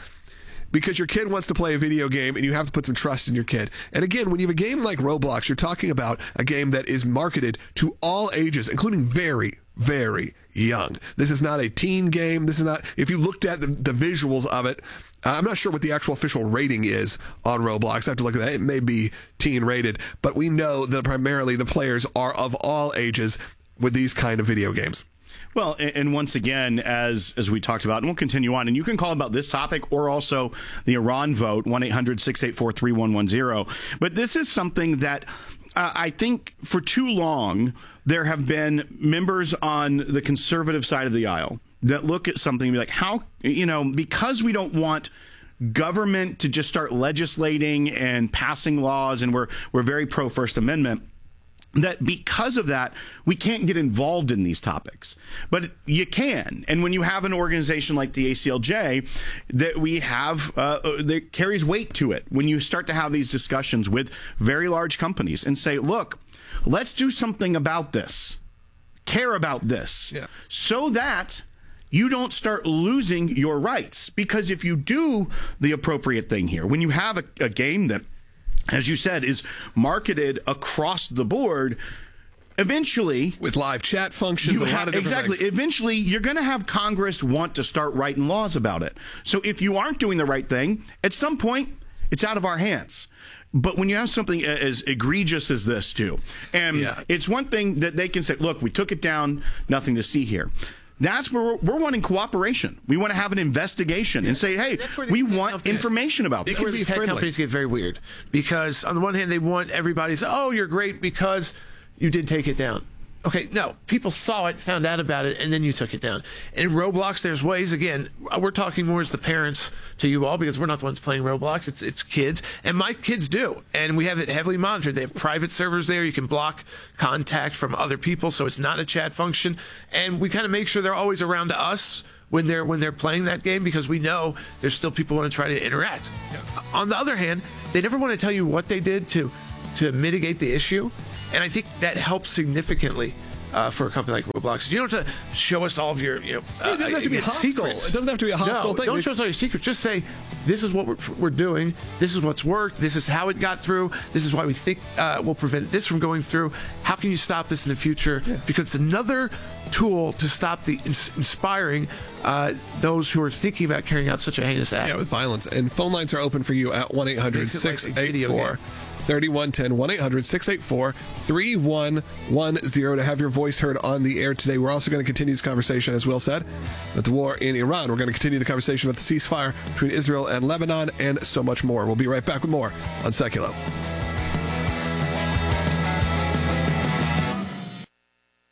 Speaker 12: Because your kid wants to play a video game and you have to put some trust in your kid. And again, when you have a game like Roblox, you're talking about a game that is marketed to all ages, including very, very young. This is not a teen game. This is not, if you looked at the, the visuals of it, uh, I'm not sure what the actual official rating is on Roblox. I have to look at that. It may be teen rated, but we know that primarily the players are of all ages with these kind of video games.
Speaker 14: Well, and once again, as as we talked about, and we'll continue on, and you can call about this topic or also the Iran vote, one eight hundred six eight four three one one zero. But this is something that uh, I think for too long there have been members on the conservative side of the aisle that look at something and be like, how, you know, because we don't want government to just start legislating and passing laws, and we're we're very pro First Amendment, that because of that, we can't get involved in these topics. But you can. And when you have an organization like the A C L J, that we have, uh, that carries weight to it. When you start to have these discussions with very large companies and say, look, let's do something about this, care about this, yeah, so that you don't start losing your rights. Because if you do the appropriate thing here, when you have a, a game that, as you said, is marketed across the board, eventually,
Speaker 12: with live chat functions, a
Speaker 14: have,
Speaker 12: lot of different
Speaker 14: exactly.
Speaker 12: things.
Speaker 14: Eventually, you're going to have Congress want to start writing laws about it. So if you aren't doing the right thing, at some point, it's out of our hands. But when you have something as egregious as this, too, and yeah. it's one thing that they can say, look, we took it down, nothing to see here. That's where we're, we're wanting cooperation. We want to have an investigation and say, hey, we want information about this.
Speaker 15: That's where these tech companies get very weird. Because on the one hand, they want everybody to say, oh, you're great because you did take it down. Okay, no, people saw it, found out about it, and then you took it down. In Roblox, there's ways, again, we're talking more as the parents to you all, because we're not the ones playing Roblox, it's it's kids, and my kids do, and we have it heavily monitored. They have private servers there, you can block contact from other people, so it's not a chat function, and we kind of make sure they're always around us when they're when they're playing that game, because we know there's still people who want to try to interact. Yeah. On the other hand, they never want to tell you what they did to to mitigate the issue. And I think that helps significantly uh, for a company like Roblox. You don't have to show us all of your, you know, uh,
Speaker 12: it doesn't have to be hostile.
Speaker 15: secrets.
Speaker 12: It doesn't have to be a hostile
Speaker 15: no,
Speaker 12: thing.
Speaker 15: Don't show us all your secrets. Just say, this is what we're, we're doing. This is what's worked. This is how it got through. This is why we think uh, we'll prevent this from going through. How can you stop this in the future? Yeah. Because it's another tool to stop the ins- inspiring uh, those who are thinking about carrying out such a heinous act.
Speaker 12: Yeah, with violence. And phone lines are open for you at one eight hundred six eight four three one one zero. one eight hundred six eight four three one one zero to have your voice heard on the air today. We're also going to continue this conversation, as Will said, about the war in Iran. We're going to continue the conversation about the ceasefire between Israel and Lebanon, and so much more. We'll be right back with more on Seculo.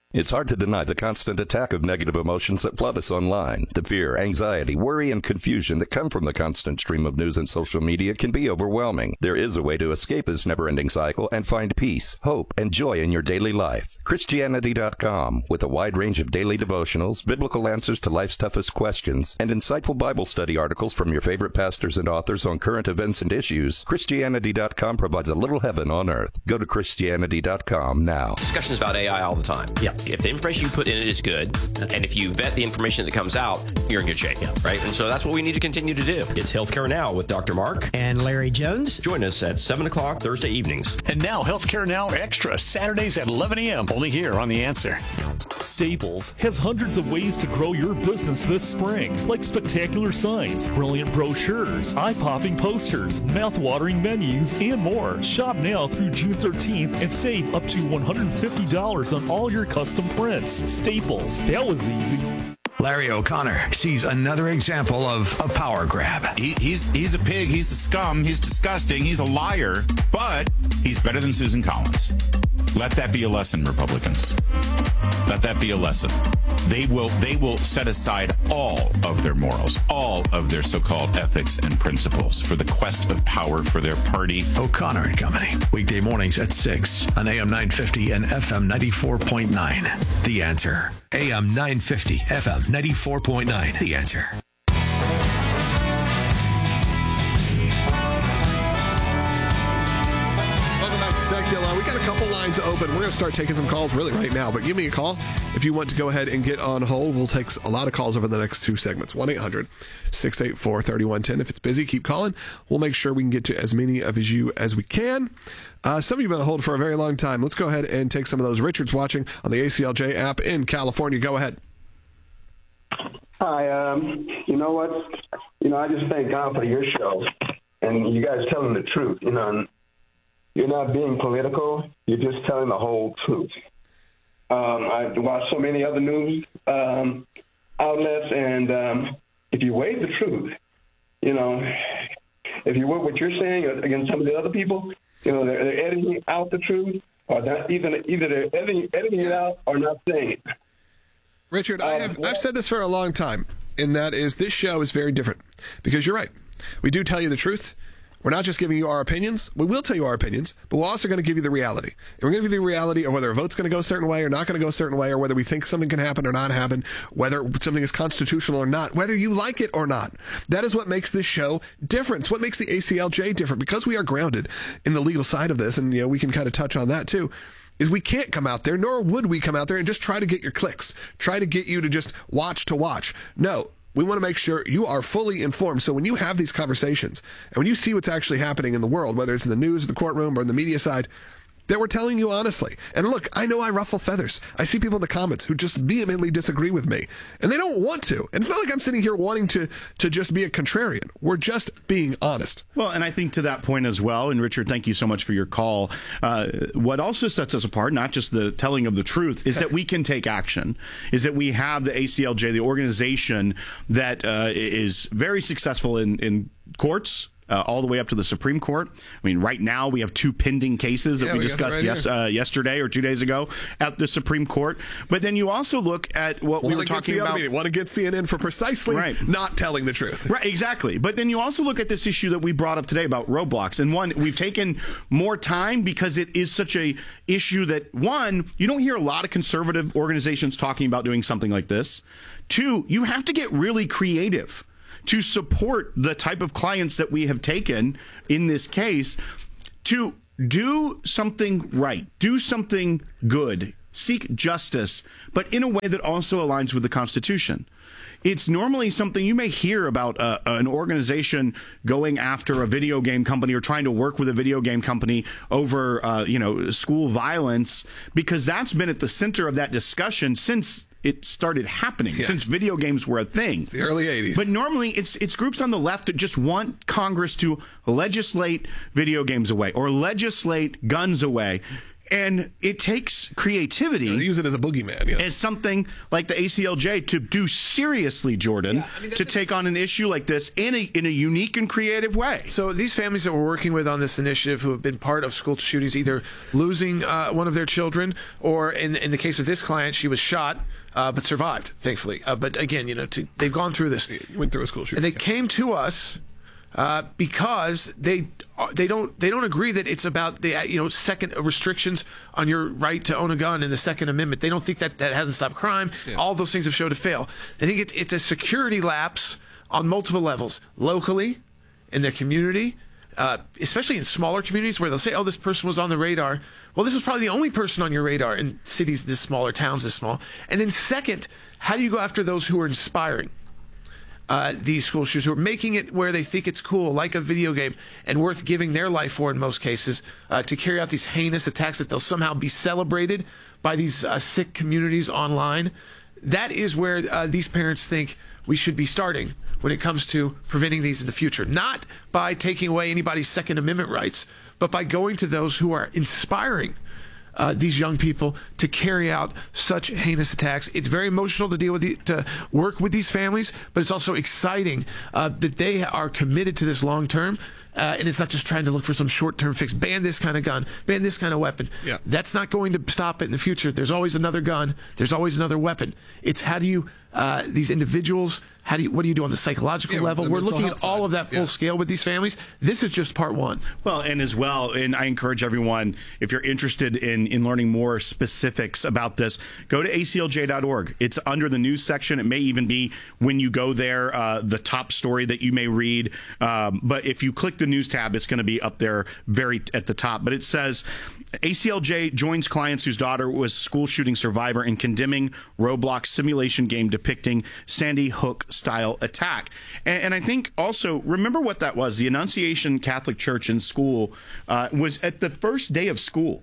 Speaker 19: It's hard to deny the constant attack of negative emotions that flood us online. The fear, anxiety, worry, and confusion that come from the constant stream of news and social media can be overwhelming. There is a way to escape this never-ending cycle and find peace, hope, and joy in your daily life. Christianity dot com, with a wide range of daily devotionals, biblical answers to life's toughest questions, and insightful Bible study articles from your favorite pastors and authors on current events and issues, Christianity dot com provides a little heaven on earth. Go to Christianity dot com now.
Speaker 21: Discussions about A I all the time. Yeah. If the information you put in it is good, and if you vet the information that comes out, you're in good shape, yeah. Right? And so that's what we need to continue to do. It's Healthcare Now with Doctor Mark
Speaker 22: and Larry Jones.
Speaker 21: Join us at seven o'clock Thursday evenings.
Speaker 13: And now Healthcare Now Extra, Saturdays at eleven a.m. only here on The Answer. Staples has hundreds of ways to grow your business this spring, like spectacular signs, brilliant brochures, eye-popping posters, mouth-watering menus, and more. Shop now through June thirteenth and save up to one hundred fifty dollars on all your custom prints. Staples. That was easy.
Speaker 6: Larry O'Connor sees another example of a power grab.
Speaker 23: He, he's he's a pig. He's a scum. He's disgusting. He's a liar. But he's better than Susan Collins. Let that be a lesson, Republicans. Let that be a lesson. They will they will set aside all of their morals, all of their so-called ethics and principles for the quest of power for their party.
Speaker 6: O'Connor and Company, weekday mornings at six on A M nine fifty and F M ninety-four point nine. The Answer. A M nine fifty, F M ninety-four point nine. The Answer.
Speaker 12: Secular. We got a couple lines open. We're going to start taking some calls really right now, but give me a call if you want to go ahead and get on hold. We'll take a lot of calls over the next two segments. one eight hundred six eight four three one one zero. If it's busy, keep calling. We'll make sure we can get to as many of you as we can. Uh, some of you have been on hold for a very long time. Let's go ahead and take some of those. Richard's watching on the A C L J app in California. Go ahead.
Speaker 24: Hi. Um, you know what? You know, I just thank God for your show and you guys telling the truth. You know, you're not being political. You're just telling the whole truth. Um, I watch so many other news um, outlets, and um, if you weigh the truth, you know, if you work what you're saying against some of the other people, you know, they're, they're editing out the truth, or not, either either they're editing, editing it out or not saying it.
Speaker 12: Richard, I have, I've said this for a long time, and that is this show is very different because you're right. We do tell you the truth. We're not just giving you our opinions. We will tell you our opinions, but we're also going to give you the reality. And we're going to give you the reality of whether a vote's going to go a certain way or not going to go a certain way, or whether we think something can happen or not happen, whether something is constitutional or not, whether you like it or not. That is what makes this show different. It's what makes the A C L J different, because we are grounded in the legal side of this, and you know, we can kind of touch on that too. Is we can't come out there, nor would we come out there and just try to get your clicks, try to get you to just watch to watch. No. We want to make sure you are fully informed. So when you have these conversations and when you see what's actually happening in the world, whether it's in the news, the courtroom, or in the media side, that we're telling you honestly. And look, I know I ruffle feathers. I see people in the comments who just vehemently disagree with me, and they don't want to. And it's not like I'm sitting here wanting to, to just be a contrarian. We're just being honest.
Speaker 14: Well, and I think to that point as well, and Richard, thank you so much for your call. Uh, what also sets us apart, not just the telling of the truth, is that we can take action, is that we have the A C L J, the organization that uh, is very successful in, in courts, Uh, all the way up to the Supreme Court. I mean, right now we have two pending cases that yeah, we, we discussed right yes, uh, yesterday or two days ago at the Supreme Court. But then you also look at what
Speaker 12: one
Speaker 14: we were talking about.
Speaker 12: Meeting. One against C N N for precisely right. not telling the truth.
Speaker 14: Right, exactly. But then you also look at this issue that we brought up today about roadblocks. And one, we've taken more time because it is such a issue that, one, you don't hear a lot of conservative organizations talking about doing something like this. Two, you have to get really creative to support the type of clients that we have taken in this case, to do something right, do something good, seek justice, but in a way that also aligns with the Constitution. It's normally something you may hear about uh, an organization going after a video game company or trying to work with a video game company over, uh, you know, school violence, because that's been at the center of that discussion since it started happening, yeah. since video games were a thing.
Speaker 12: It's the early eighties.
Speaker 14: But normally it's it's groups on the left that just want Congress to legislate video games away or legislate guns away. And it takes creativity.
Speaker 12: Yeah, they use it as a boogeyman. Yeah.
Speaker 14: As something like the A C L J to do seriously, Jordan, yeah, I mean, to take on an issue like this in a in a unique and creative way.
Speaker 15: So these families that we're working with on this initiative who have been part of school shootings, either losing uh, one of their children or in, in the case of this client, she was shot. Uh, but survived, thankfully. Uh, but again, you know, to, they've gone through this.
Speaker 12: You went through a school shooting.
Speaker 15: And they came to us uh, because they they don't they don't agree that it's about the you know second restrictions on your right to own a gun in the Second Amendment. They don't think that that hasn't stopped crime. Yeah. All those things have shown to fail. They think it's it's a security lapse on multiple levels, locally, in their community. Uh, especially in smaller communities where they'll say, oh, this person was on the radar. Well, this was probably the only person on your radar in cities this small or towns this small. And then second, how do you go after those who are inspiring uh, these school shooters, who are making it where they think it's cool, like a video game, and worth giving their life for in most cases, uh, to carry out these heinous attacks that they'll somehow be celebrated by these uh, sick communities online? That is where uh, these parents think we should be starting when it comes to preventing these in the future. Not by taking away anybody's Second Amendment rights, but by going to those who are inspiring uh, these young people to carry out such heinous attacks. It's very emotional to deal with the, to work with these families, but it's also exciting uh, that they are committed to this long term. Uh, and it's not just trying to look for some short-term fix. Ban this kind of gun. Ban this kind of weapon.
Speaker 12: Yeah.
Speaker 15: That's not going to stop it in the future. There's always another gun. There's always another weapon. It's how do you, uh, these individuals, how do you, what do you do on the psychological
Speaker 12: yeah,
Speaker 15: level?
Speaker 12: the
Speaker 15: We're looking at all
Speaker 12: side.
Speaker 15: of that full
Speaker 12: yeah.
Speaker 15: scale with these families. This is just part one.
Speaker 14: Well, and as well, and I encourage everyone, if you're interested in, in learning more specifics about this, go to A C L J dot org. It's under the news section. It may even be when you go there, uh, the top story that you may read. Um, but if you click the news tab, it's going to be up there very at the top. But it says A C L J joins clients whose daughter was school shooting survivor in condemning Roblox simulation game depicting Sandy Hook style attack. And, and I think also remember what that was. The Annunciation Catholic Church in school uh, was at the first day of school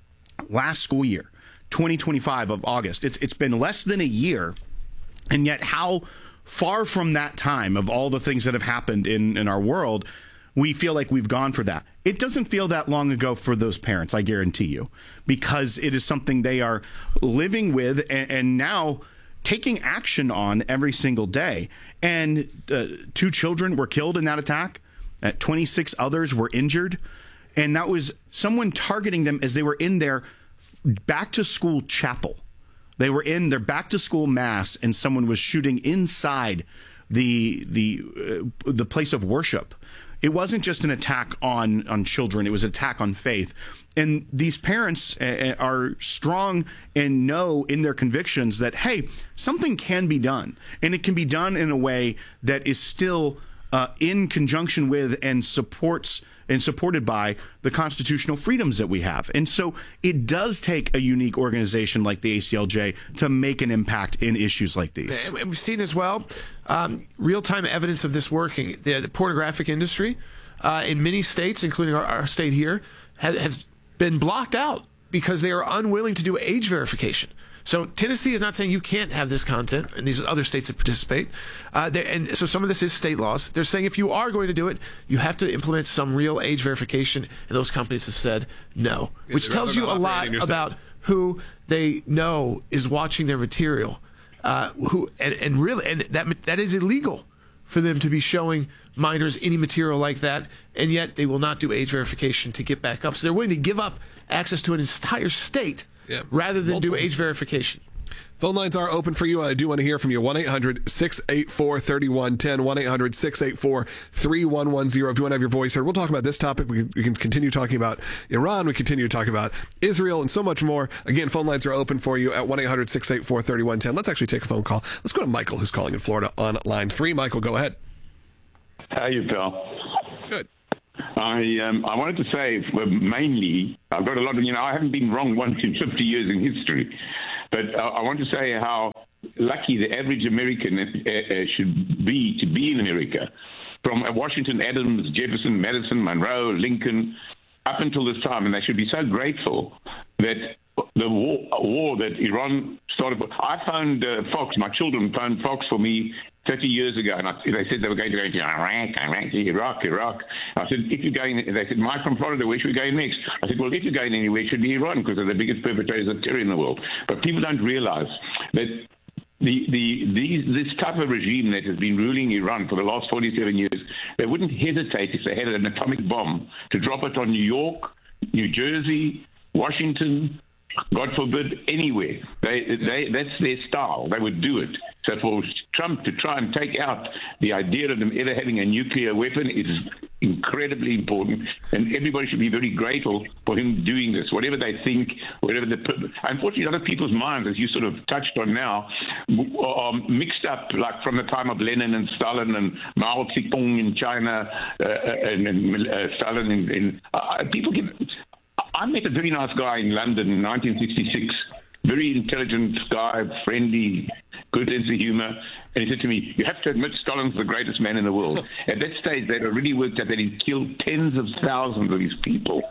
Speaker 14: last school year, twenty twenty-five of August. It's it's been less than a year, and yet how far from that time of all the things that have happened in, in our world, we feel like we've gone for that. It doesn't feel that long ago for those parents, I guarantee you, because it is something they are living with and, and now taking action on every single day. And uh, two children were killed in that attack. Uh, twenty-six others were injured. And that was someone targeting them as they were in their back-to-school chapel. They were in their back-to-school mass, and someone was shooting inside the the uh, the place of worship. It wasn't just an attack on, on children. It was an attack on faith. And these parents uh, are strong and know in their convictions that, hey, something can be done. And it can be done in a way that is still uh, in conjunction with and supports and supported by the constitutional freedoms that we have. And so it does take a unique organization like the A C L J to make an impact in issues like these.
Speaker 15: And we've seen as well um, real-time evidence of this working. The, the pornographic industry uh, in many states, including our, our state here, has, has been blocked out because they are unwilling to do age verification. So Tennessee is not saying you can't have this content, and these other states that participate. Uh, and so some of this is state laws. They're saying if you are going to do it, you have to implement some real age verification, and those companies have said no, yeah, which tells you a lot about who they know is watching their material. Uh, who and, and really, and that that is illegal for them to be showing minors any material like that, and yet they will not do age verification to get back up. So they're willing to give up access to an entire state. Yeah. Rather than Multiple. do age verification.
Speaker 12: Phone lines are open for you. I do want to hear from you. one eight hundred six eight four three one one zero. one eight hundred six eight four three one one zero. If you want to have your voice heard, we'll talk about this topic. We can, we can continue talking about Iran. We continue to talk about Israel and so much more. Again, phone lines are open for you at one eight hundred six eight four three one one zero. Let's actually take a phone call. Let's go to Michael, who's calling in Florida on line three. Michael, go ahead.
Speaker 2: How you, Phil?
Speaker 12: Good.
Speaker 2: I um, I wanted to say well, mainly I've got a lot of you know I haven't been wrong once in fifty years in history, but uh, I want to say how lucky the average American uh, uh, should be to be in America, from Washington, Adams, Jefferson, Madison, Monroe, Lincoln, up until this time, and they should be so grateful that the war, war that Iran started. I phoned uh, Fox. My children phoned Fox for me thirty years ago, and I, they said they were going to go to Iraq, Iraq, Iraq, Iraq. I said, if you're going, they said, Mike from Florida, where should we go next? I said, well, if you're going anywhere, it should be Iran, because they're the biggest perpetrators of terror in the world. But people don't realize that the, the, these, this type of regime that has been ruling Iran for the last forty-seven years, they wouldn't hesitate if they had an atomic bomb to drop it on New York, New Jersey, Washington, God forbid, anywhere. They, they, that's their style. They would do it. So for Trump to try and take out the idea of them ever having a nuclear weapon is incredibly important, and everybody should be very grateful for him doing this. Whatever they think, whatever the... Unfortunately, other people's minds, as you sort of touched on now, are mixed up, like from the time of Lenin and Stalin and Mao Zedong in China, uh, and, and uh, Stalin in... in uh, people get... I met a very nice guy in London in nineteen sixty-six, very intelligent guy, friendly, good sense of humor. And he said to me, you have to admit Stalin's the greatest man in the world. At that stage, they'd already worked out that he'd killed tens of thousands of his people.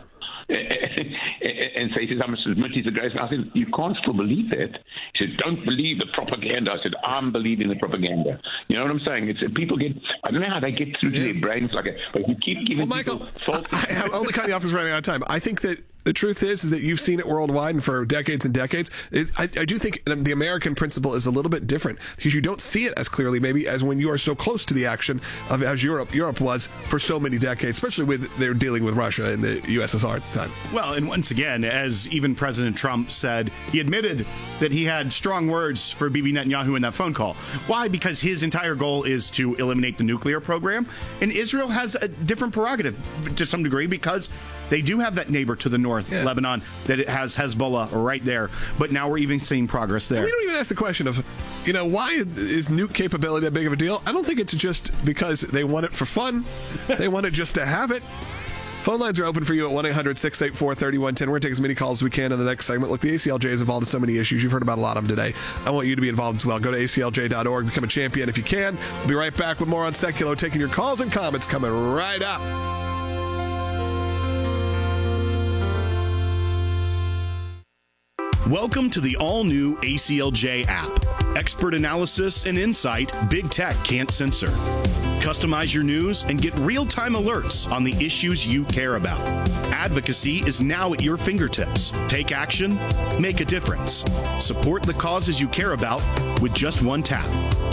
Speaker 2: And so he says, I must admit he's the greatest. I said, you can't still believe that. He said, don't believe the propaganda. I said, I'm believing the propaganda. You know what I'm saying? It's people get, I don't know how they get through to their brains like it, but you keep giving
Speaker 12: well,
Speaker 2: people
Speaker 12: Michael,
Speaker 2: false...
Speaker 12: I, I only cut you off is running out of time. I think that the truth is, is that you've seen it worldwide and for decades and decades. It, I, I do think the American principle is a little bit different because you don't see it as clearly maybe as when you are so close to the action of as Europe Europe was for so many decades, especially with they're dealing with Russia and the U S S R at the time.
Speaker 14: Well, and once again, as even President Trump said, he admitted that he had strong words for Bibi Netanyahu in that phone call. Why? Because his entire goal is to eliminate the nuclear program, and Israel has a different prerogative to some degree because they do have that neighbor to the north, yeah. Lebanon, that it has Hezbollah right there. But now we're even seeing progress there.
Speaker 12: And we don't even ask the question of, you know, why is nuke capability that big of a deal? I don't think it's just because they want it for fun. They want it just to have it. Phone lines are open for you at one eight hundred six eight four three one one zero. We're going to take as many calls as we can in the next segment. Look, the A C L J is involved in so many issues. You've heard about a lot of them today. I want you to be involved as well. Go to A C L J dot org. Become a champion if you can. We'll be right back with more on Secular, taking your calls and comments coming right up.
Speaker 14: Welcome to the all-new A C L J app. Expert analysis and insight big tech can't censor. Customize your news and get real-time alerts on the issues you care about. Advocacy is now at your fingertips. Take action, make a difference. Support the causes you care about with just one tap.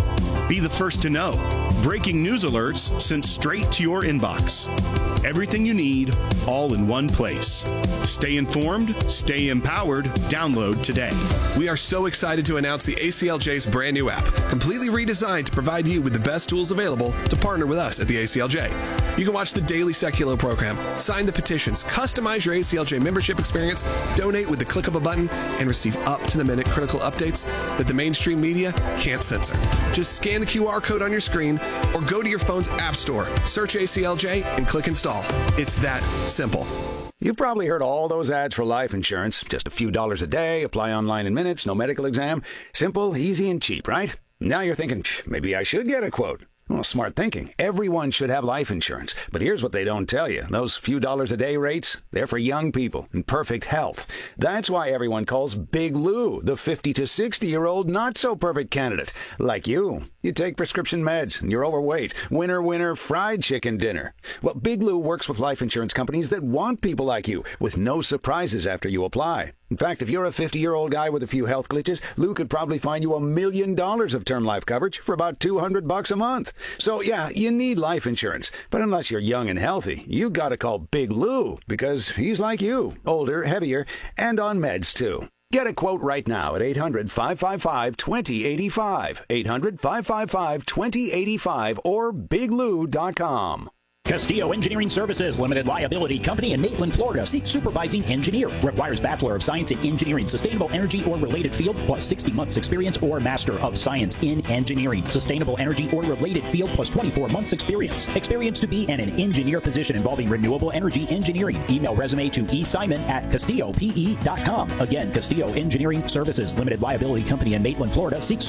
Speaker 14: Be the first to know. Breaking news alerts sent straight to your inbox. Everything you need, all in one place. Stay informed, stay empowered. Download today.
Speaker 12: We are so excited to announce the A C L J's brand new app, completely redesigned to provide you with the best tools available to partner with us at the A C L J. You can watch the daily Secular program, sign the petitions, customize your A C L J membership experience, donate with the click of a button, and receive up-to-the-minute critical updates that the mainstream media can't censor. Just scan the Q R code on your screen or go to your phone's app store, search A C L J, and click install. It's that simple.
Speaker 3: You've probably heard all those ads for life insurance. Just a few dollars a day, apply online in minutes, no medical exam. Simple, easy, and cheap, right? Now you're thinking, maybe I should get a quote. Well, smart thinking. Everyone should have life insurance. But here's what they don't tell you. Those few dollars a day rates, they're for young people in perfect health. That's why everyone calls Big Lou the fifty to sixty-year-old not-so-perfect candidate. Like you. You take prescription meds and you're overweight. Winner, winner, fried chicken dinner. Well, Big Lou works with life insurance companies that want people like you with no surprises after you apply. In fact, if you're a fifty-year-old guy with a few health glitches, Lou could probably find you a million dollars of term life coverage for about two hundred bucks a month. So, yeah, you need life insurance. But unless you're young and healthy, you got to call Big Lou because he's like you, older, heavier, and on meds, too. Get a quote right now at eight hundred, five five five, two zero eight five, eight hundred, five five five, two zero eight five, or big lou dot com.
Speaker 17: Castillo Engineering Services, limited liability company in Maitland, Florida. Seek supervising engineer. Requires Bachelor of Science in Engineering, Sustainable Energy, or related field, plus sixty months experience, or Master of Science in Engineering, Sustainable Energy, or related field, plus twenty-four months experience. Experience to be in an engineer position involving renewable energy engineering. Email resume to esimon at castillo p e dot com. Again, Castillo Engineering Services, limited liability company in Maitland, Florida. Seek